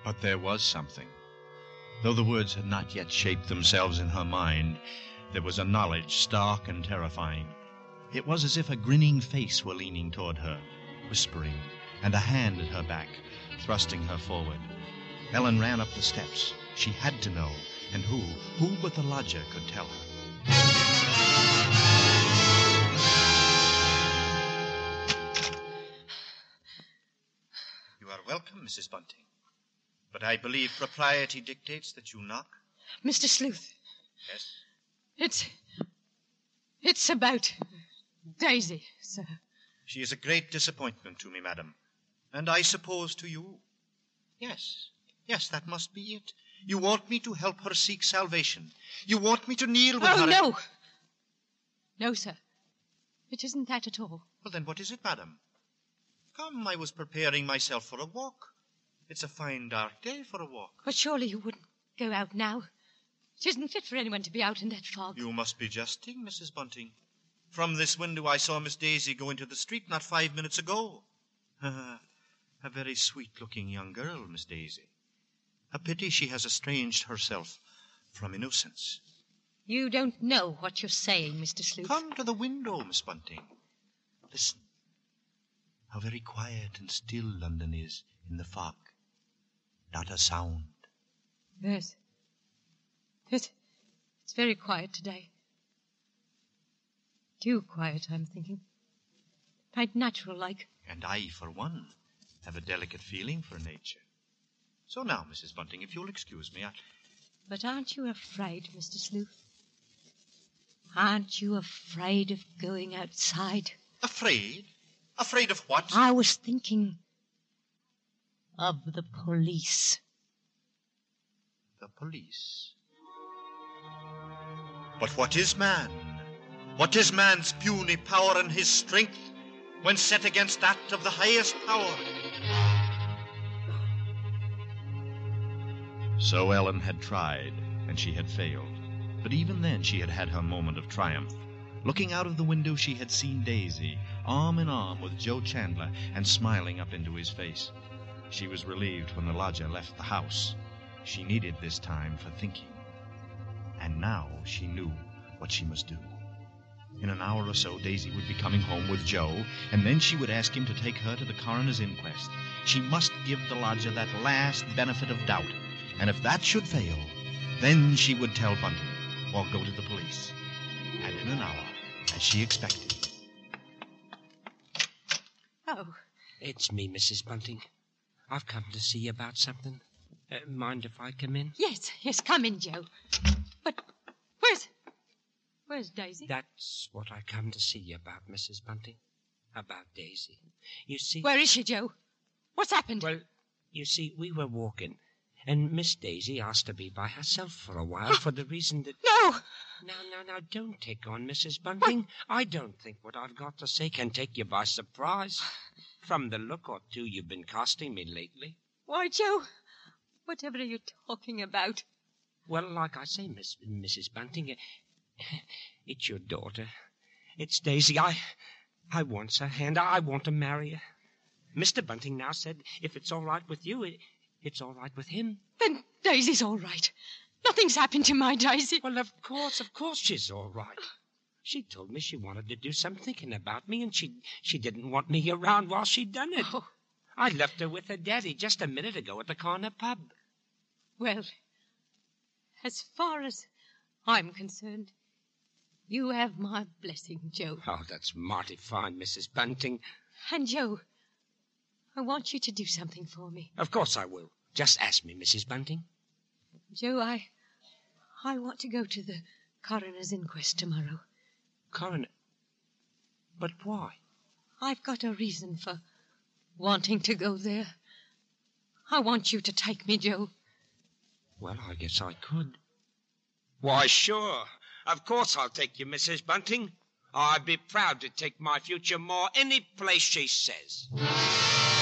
But there was something. Though the words had not yet shaped themselves in her mind, there was a knowledge stark and terrifying. It was as if a grinning face were leaning toward her, whispering, and a hand at her back, thrusting her forward. Ellen ran up the steps. She had to know, and who but the lodger could tell her. You are welcome, Mrs. Bunting. But I believe propriety dictates that you knock. Mr. Sleuth. Yes? It's about Daisy, sir. She is a great disappointment to me, madam. And I suppose to you. Yes, that must be it. You want me to help her seek salvation. You want me to kneel with her... Oh, no. No, sir. It isn't that at all. Well, then what is it, madam? Come, I was preparing myself for a walk. It's a fine dark day for a walk. But surely you wouldn't go out now. It isn't fit for anyone to be out in that fog. You must be jesting, Mrs. Bunting. From this window I saw Miss Daisy go into the street not 5 minutes ago. A very sweet-looking young girl, Miss Daisy. A pity she has estranged herself from innocence. You don't know what you're saying, Mr. Sleuth. Come to the window, Miss Bunting. Listen. How very quiet and still London is in the fog. Not a sound. Yes. It's very quiet today. Too quiet, I'm thinking. Quite natural-like. And I, for one, have a delicate feeling for nature. So now, Mrs. Bunting, if you'll excuse me, But aren't you afraid, Mr. Sleuth? Aren't you afraid of going outside? Afraid? Afraid of what? I was thinking of the police. The police? But what is man? What is man's puny power and his strength when set against that of the highest power? So Ellen had tried, and she had failed. But even then she had had her moment of triumph. Looking out of the window, she had seen Daisy, arm in arm with Joe Chandler, and smiling up into his face. She was relieved when the lodger left the house. She needed this time for thinking. And now she knew what she must do. In an hour or so, Daisy would be coming home with Joe, and then she would ask him to take her to the coroner's inquest. She must give the lodger that last benefit of doubt. And if that should fail, then she would tell Bunting, or go to the police. And in an hour, as she expected. Oh. It's me, Mrs. Bunting. I've come to see you about something. Mind if I come in? Yes, come in, Joe. But where's Daisy? That's what I come to see you about, Mrs. Bunting. About Daisy. You see... Where is she, Joe? What's happened? Well, you see, we were walking, and Miss Daisy asked to be by herself for a while for the reason that... No! Now, don't take on, Mrs. Bunting. What? I don't think what I've got to say can take you by surprise. From the look or two you've been casting me lately. Why, Joe, whatever are you talking about? Well, like I say, Mrs. Bunting, it's your daughter. It's Daisy. I want her hand. I want to marry her. Mr. Bunting now said if it's all right with you, it's all right with him. Then Daisy's all right. Nothing's happened to my Daisy. Well, of course she's all right. She told me she wanted to do some thinking about me, and she didn't want me around while she done it. Oh. I left her with her daddy just a minute ago at the corner pub. Well, as far as I'm concerned, you have my blessing, Joe. Oh, that's mighty fine, Mrs. Bunting. And, Joe, I want you to do something for me. Of course I will. Just ask me, Mrs. Bunting. Joe, I want to go to the coroner's inquest tomorrow. Coroner? But why? I've got a reason for wanting to go there. I want you to take me, Joe. Well, I guess I could. Why, sure. Of course I'll take you, Mrs. Bunting. I'd be proud to take my future more any place she says.